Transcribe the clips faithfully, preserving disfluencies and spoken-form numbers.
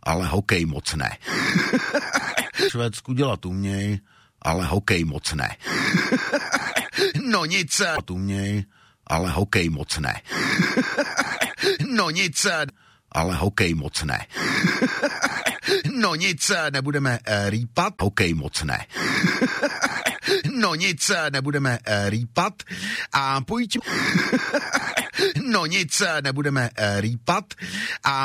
ale hokej moc ne. V Švédsku dělat uměj, ale hokej moc ne. No nic. Uměj, ale hokej moc ne. No nic. Ale hokej moc ne. No nic, nebudeme uh, rýpat. Hokej moc ne. No nic, nebudeme uh, rýpat. A pojďme... No nic, nebudeme uh, rýpat. A...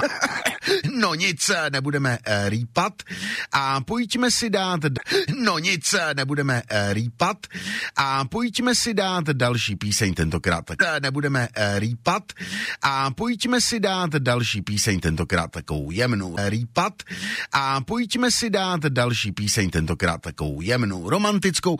No nic, nebudeme uh, rýpat. A pojďme si dát... No nic, nebudeme uh, rýpat. A pojďme si dát další píseň tentokrát. Nebudeme uh, rýpat. A pojďme si dát další píseň tentokrát takovou jemnou rýpat. A pojďme si dát další píseň tentokrát takovou jemnou romantickou.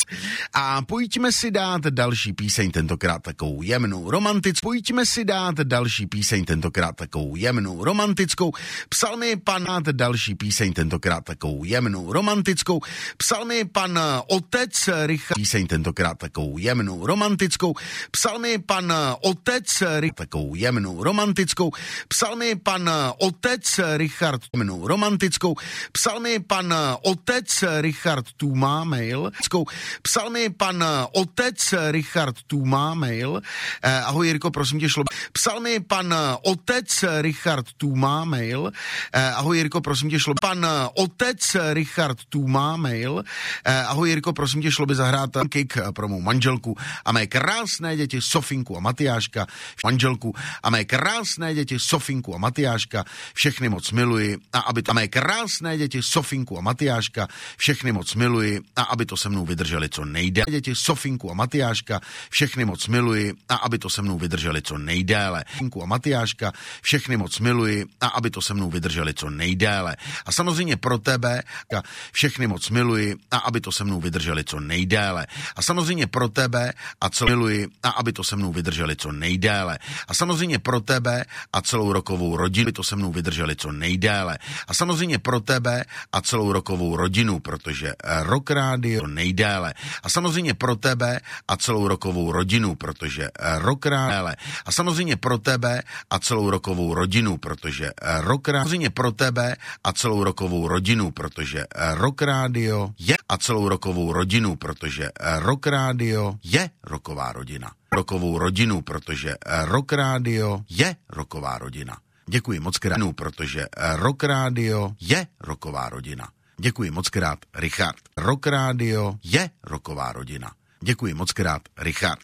A pojďme si dát další píseň tentokrát takovou jemnou romantickou. Pojďme si dát další píseň tentokrát takovou jemnou romantickou. Psal mi pan další píseň tentokrát takovou jemnou romantickou. Psal mi pan otec Richard píseň tentokrát takovou jemnou romantickou. Psal mi pan otec Richard takovou jemnou romantickou. Psal mi pan otec Richard jemnou romantickou. Psal mi pan otec Richard Tůma mail. Psal mi pan otec Richard Tůma mail. Eh, ahoj Jirko, prosím tě, šlo. Psal mi pan otec Richard Tůma mail. Eh, ahoj Jirko, prosím tě, šlo. Pan otec Richard Tůma mail. Eh, ahoj Jirko, prosím tě, šlo by zahrát kick pro mou manželku a mé krásné děti Sofinku a Matyáška. Manželku a mé krásné děti Sofinku a Matyáška. Všechny moc miluji a aby to mé krásné děti Sofinku a Matyáška. Všechny moc miluji a aby to se mnou vydrželi co nejdéle. Děti Sofinku a Matyáška. Všechny moc miluji a aby to se mnou vydrželi co nejdéle. Sofinku a Matyáška. Všechny moc miluji a aby to se mnou vydrželi co nejdéle. A samozřejmě pro tebe všechny moc miluji a aby to se mnou vydrželi co nejdéle. A samozřejmě pro tebe a co miluji a aby to se mnou vydrželi co nejdéle. A samozřejmě pro tebe a celou rokovou rodinu to se mnou vydrželi co nejdéle. A samozřejmě pro tebe a celou rokovou rodinu, protože Rock Radio nejdéle. A samozřejmě pro tebe a celou rokovou rodinu, protože Rock Radio. A samozřejmě pro tebe a celou rokovou rodinu, protože Rock Radio. Samozřejmě pro tebe a celou rokovou rodinu, protože Rock Radio je a celou rokovou rodinu, protože Rock Radio je roková rodina. Rokovou rodinu, protože Rock Radio je roková rodina. Děkuji moc krát, protože Rock Radio je roková rodina. Děkuji moc krát, Richard. Rock Radio je roková rodina. Děkuji moc krát, Richard.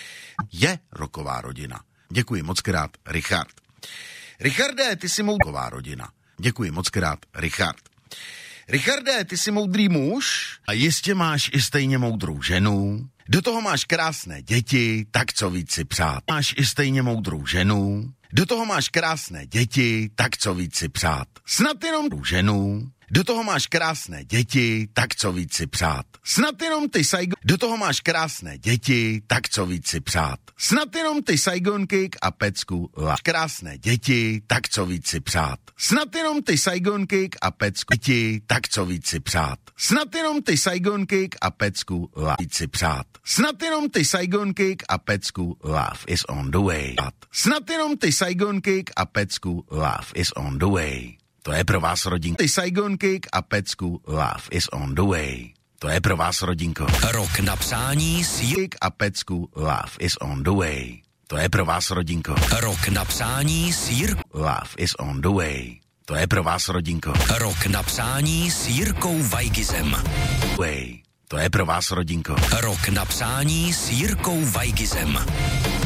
Je roková rodina. Děkuji moc krát, Richard. Richarde, ty jsi moudrová rodina. Děkuji moc krát, Richard. Richarde, ty jsi moudrý muž a jistě máš i stejně moudrou ženu. Do toho máš krásné děti, tak co víc si přát. Máš i stejně moudrou ženu. Do toho máš krásné děti, tak co víc si přát. Snad jenom tu ženu. Do toho máš krásné děti, tak co víc si přát. Snad jenom ty Saigon... Do toho máš krásné děti, tak co víc si přát. Snad jenom ty Saigon Cake a pecku la. Krásné děti, tak co víc si přát. Snad jenom ty Saigon Cake a pecku děti, tak co víc si přát. Snad jenom ty Saigon Cake a pecku la. Víc si přát. Snad jenom ty Saigon Cake a pecku love is on the way. Snad jenom ty Saigon Cake a pecku love is on the way. To je pro vás, rodinko. Ty Saigon Cake a pecku love is on the way. To je pro vás, rodinko. Rok na přání sír a pecku love is on the way. To je pro vás, rodinko. Rok na přání sír love is on the way. To je pro vás, rodinko. Rok na přání s Jirkou Vajgizem. Way. To je pro vás, rodinko. Rok na přání s Jirkou Vajgizem.